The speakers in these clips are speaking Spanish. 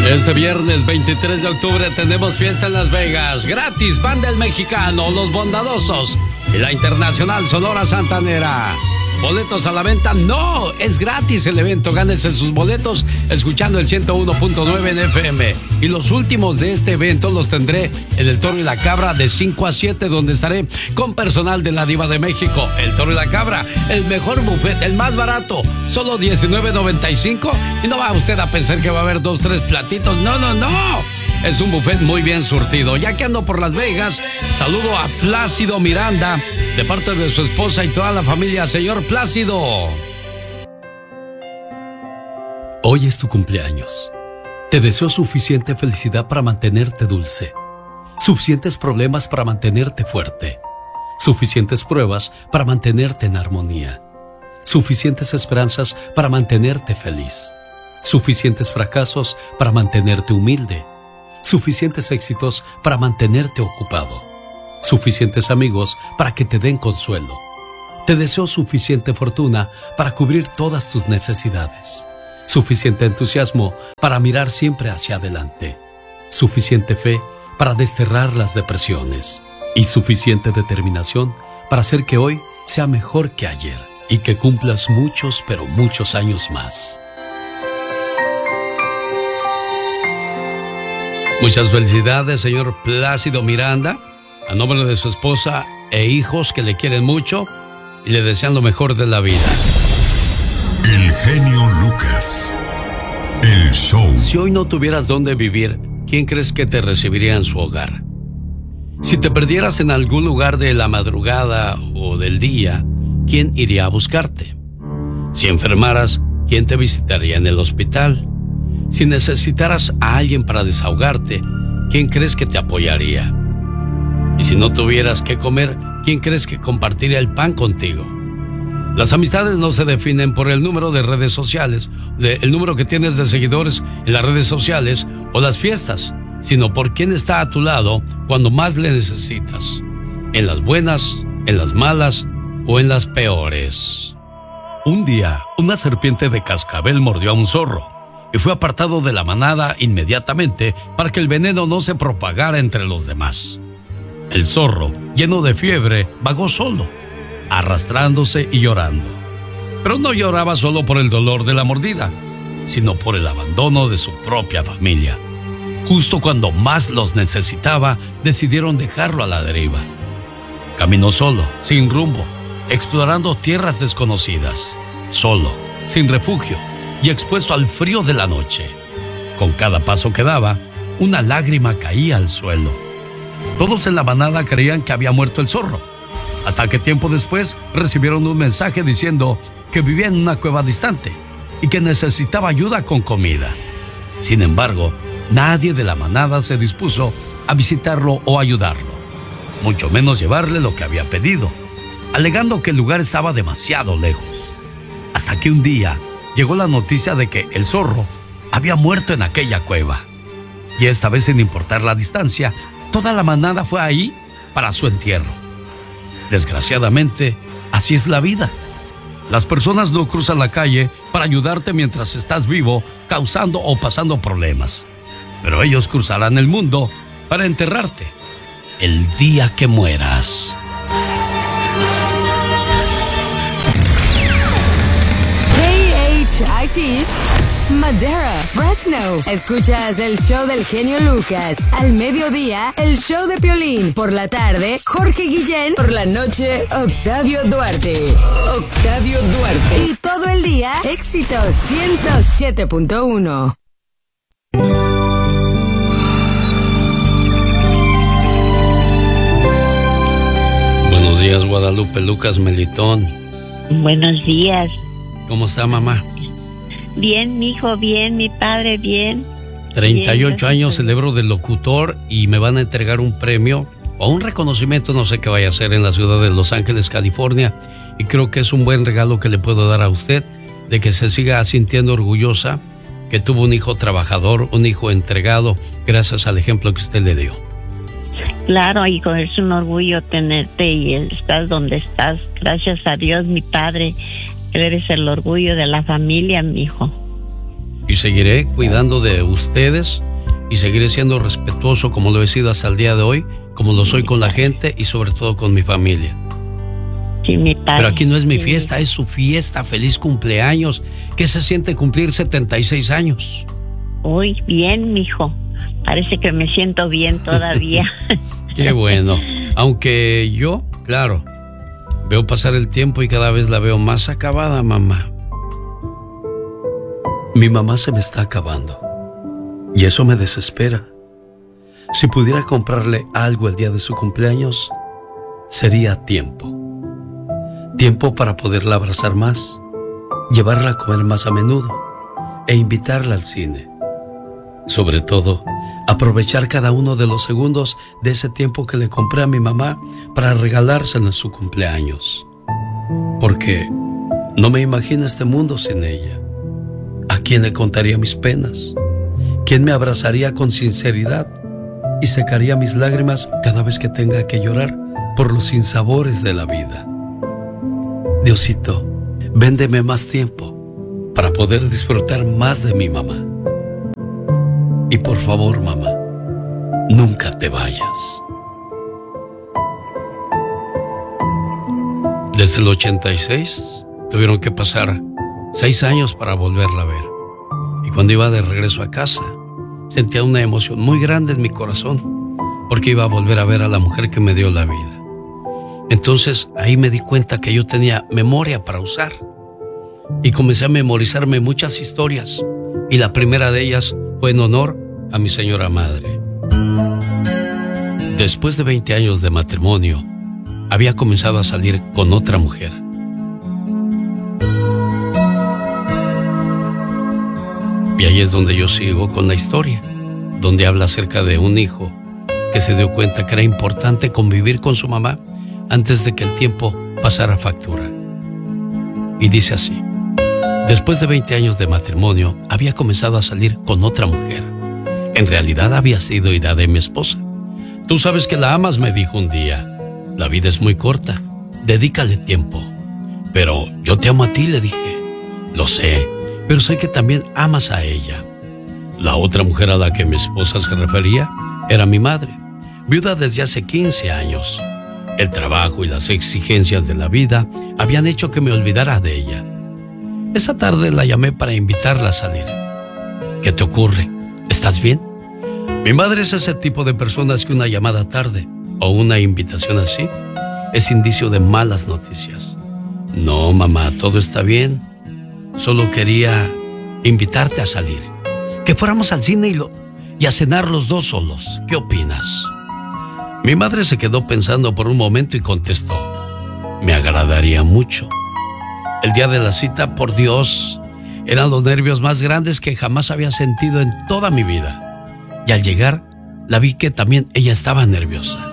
Este viernes 23 de octubre tenemos fiesta en Las Vegas. Gratis, Banda El Mexicano, Los Bondadosos y la Internacional Sonora Santanera. ¿Boletos a la venta? No, es gratis el evento. Gánense sus boletos escuchando el 101.9 en FM. Y los últimos de este evento los tendré en el Toro y la Cabra de 5 a 7, donde estaré con personal de la Diva de México. El Toro y la Cabra, el mejor buffet, el más barato, solo $19.95. Y no va usted a pensar que va a haber 2, 3 platitos. No, no, no. Es un buffet muy bien surtido. Ya que ando por Las Vegas, saludo a Plácido Miranda, de parte de su esposa y toda la familia. Señor Plácido. Hoy es tu cumpleaños. Te deseo suficiente felicidad para mantenerte dulce, suficientes problemas para mantenerte fuerte, suficientes pruebas para mantenerte en armonía, suficientes esperanzas para mantenerte feliz, suficientes fracasos para mantenerte humilde, suficientes éxitos para mantenerte ocupado, suficientes amigos para que te den consuelo. Te deseo suficiente fortuna para cubrir todas tus necesidades, suficiente entusiasmo para mirar siempre hacia adelante, suficiente fe para desterrar las depresiones y suficiente determinación para hacer que hoy sea mejor que ayer y que cumplas muchos, pero muchos años más. Muchas felicidades, señor Plácido Miranda, a nombre de su esposa e hijos que le quieren mucho y le desean lo mejor de la vida. El genio Lucas. El show. Si hoy no tuvieras dónde vivir, ¿quién crees que te recibiría en su hogar? Si te perdieras en algún lugar de la madrugada o del día, ¿quién iría a buscarte? Si enfermaras, ¿quién te visitaría en el hospital? Si necesitaras a alguien para desahogarte, ¿quién crees que te apoyaría? Y si no tuvieras qué comer, ¿quién crees que compartiría el pan contigo? Las amistades no se definen por el número de redes sociales, el número que tienes de seguidores en las redes sociales o las fiestas, sino por quién está a tu lado cuando más le necesitas. En las buenas, en las malas o en las peores. Un día, una serpiente de cascabel mordió a un zorro y fue apartado de la manada inmediatamente para que el veneno no se propagara entre los demás. El zorro, lleno de fiebre, vagó solo, arrastrándose y llorando. Pero no lloraba solo por el dolor de la mordida, sino por el abandono de su propia familia. Justo cuando más los necesitaba, decidieron dejarlo a la deriva. Caminó solo, sin rumbo, explorando tierras desconocidas, solo, sin refugio y expuesto al frío de la noche. Con cada paso que daba, una lágrima caía al suelo. Todos en la manada creían que había muerto el zorro, hasta que tiempo después recibieron un mensaje diciendo que vivía en una cueva distante y que necesitaba ayuda con comida. Sin embargo, nadie de la manada se dispuso a visitarlo o ayudarlo, mucho menos llevarle lo que había pedido, alegando que el lugar estaba demasiado lejos. Hasta que un día llegó la noticia de que el zorro había muerto en aquella cueva. Y esta vez, sin importar la distancia, toda la manada fue ahí para su entierro. Desgraciadamente, así es la vida. Las personas no cruzan la calle para ayudarte mientras estás vivo, causando o pasando problemas. Pero ellos cruzarán el mundo para enterrarte el día que mueras. KHIT Madera, Fresno. Escuchas el show del genio Lucas. Al mediodía, el show de Piolín. Por la tarde, Jorge Guillén. Por la noche, Octavio Duarte. Octavio Duarte. Y todo el día, éxitos 107.1. Buenos días, Guadalupe Lucas Melitón. Buenos días. ¿Cómo está, mamá? Bien, mijo, bien, mi padre, bien. 38 bien, años celebro de locutor y me van a entregar un premio o un reconocimiento, no sé qué vaya a hacer, en la ciudad de Los Ángeles, California. Y creo que es un buen regalo que le puedo dar a usted, de que se siga sintiendo orgullosa, que tuvo un hijo trabajador, un hijo entregado, gracias al ejemplo que usted le dio. Claro, hijo, es un orgullo tenerte y estás donde estás. Gracias a Dios, mi padre. Eres el orgullo de la familia, mi hijo. Y seguiré cuidando de ustedes y seguiré siendo respetuoso como lo he sido hasta el día de hoy, como lo soy con la gente y sobre todo con mi familia. Sí, mi padre. Pero aquí no es mi fiesta, es su fiesta. Feliz cumpleaños. ¿Qué se siente cumplir 76 años? Uy, bien, mijo. Parece que me siento bien todavía. Qué bueno. Aunque yo, claro, veo pasar el tiempo y cada vez la veo más acabada, mamá. Mi mamá se me está acabando y eso me desespera. Si pudiera comprarle algo el día de su cumpleaños, sería tiempo. Tiempo para poderla abrazar más, llevarla a comer más a menudo e invitarla al cine. Sobre todo, aprovechar cada uno de los segundos de ese tiempo que le compré a mi mamá para regalárselo en su cumpleaños. Porque no me imagino este mundo sin ella. ¿A quién le contaría mis penas? ¿Quién me abrazaría con sinceridad y secaría mis lágrimas cada vez que tenga que llorar por los sinsabores de la vida? Diosito, véndeme más tiempo para poder disfrutar más de mi mamá. Y por favor, mamá, nunca te vayas. Desde el 86 tuvieron que pasar 6 años para volverla a ver. Y cuando iba de regreso a casa, sentía una emoción muy grande en mi corazón, porque iba a volver a ver a la mujer que me dio la vida. Entonces ahí me di cuenta que yo tenía memoria para usar. Y comencé a memorizarme muchas historias. Y la primera de ellas fue en honor a mi señora madre. Después de 20 años de matrimonio, había comenzado a salir con otra mujer. Y ahí es donde yo sigo con la historia, donde habla acerca de un hijo que se dio cuenta que era importante convivir con su mamá antes de que el tiempo pasara factura. Y dice así: después de 20 años de matrimonio, había comenzado a salir con otra mujer. En realidad había sido idea de mi esposa. Tú sabes que la amas, me dijo un día. La vida es muy corta, dedícale tiempo. Pero yo te amo a ti, le dije. Lo sé, pero sé que también amas a ella. La otra mujer a la que mi esposa se refería era mi madre, viuda desde hace 15 años. El trabajo y las exigencias de la vida habían hecho que me olvidara de ella. Esa tarde la llamé para invitarla a salir. ¿Qué te ocurre? ¿Estás bien? Mi madre es ese tipo de personas que una llamada tarde o una invitación así es indicio de malas noticias. No, mamá, todo está bien. Solo quería invitarte a salir. Que fuéramos al cine y a cenar los dos solos. ¿Qué opinas? Mi madre se quedó pensando por un momento y contestó: me agradaría mucho. El día de la cita, por Dios, eran los nervios más grandes que jamás había sentido en toda mi vida. Y al llegar, la vi que también ella estaba nerviosa.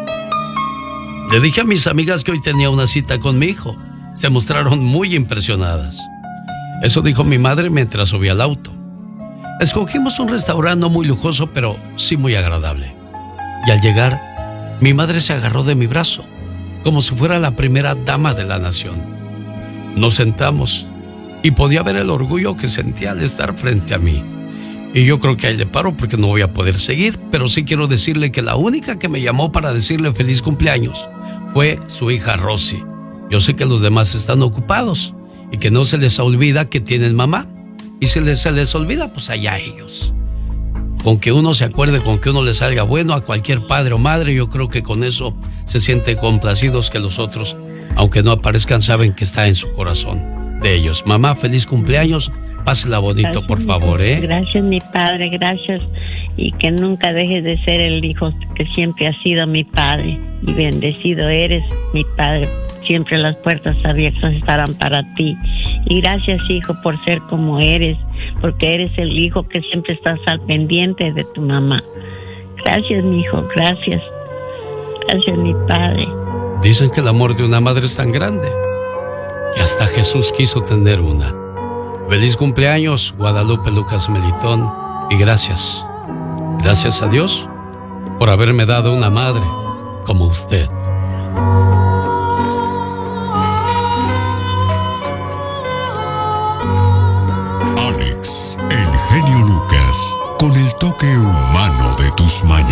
Le dije a mis amigas que hoy tenía una cita con mi hijo. Se mostraron muy impresionadas. Eso dijo mi madre mientras subía al auto. Escogimos un restaurante no muy lujoso, pero sí muy agradable. Y al llegar, mi madre se agarró de mi brazo, como si fuera la primera dama de la nación. Nos sentamos y podía ver el orgullo que sentía al estar frente a mí. Y yo creo que ahí le paro porque no voy a poder seguir, pero sí quiero decirle que la única que me llamó para decirle feliz cumpleaños fue su hija Rosy. Yo sé que los demás están ocupados y que no se les olvida que tienen mamá. Y si se les olvida, pues allá ellos. Con que uno se acuerde, con que uno le salga bueno a cualquier padre o madre, yo creo que con eso se sienten complacidos, que los otros, aunque no aparezcan, saben que está en su corazón de ellos. Mamá, feliz cumpleaños, pásela bonito, gracias, por favor, ¿eh? Gracias, mi padre, gracias. Y que nunca dejes de ser el hijo que siempre has sido mi padre. Y bendecido eres, mi padre. Siempre las puertas abiertas estarán para ti. Y gracias, hijo, por ser como eres, porque eres el hijo que siempre estás al pendiente de tu mamá. Gracias, mi hijo, gracias. Gracias, mi padre. Dicen que el amor de una madre es tan grande que hasta Jesús quiso tener una. Feliz cumpleaños, Guadalupe Lucas Melitón, y gracias. Gracias a Dios por haberme dado una madre como usted. Alex, el con el toque humano de tus mañanas.